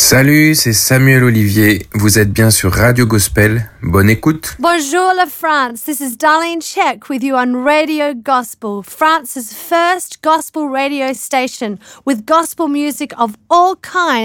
Salut, c'est Samuel Olivier. Vous êtes bien sur Radio Gospel. Bonne écoute. Bonjour la France. This is Darlene Check with you on Radio Gospel, France's first gospel radio station with gospel music of all kinds.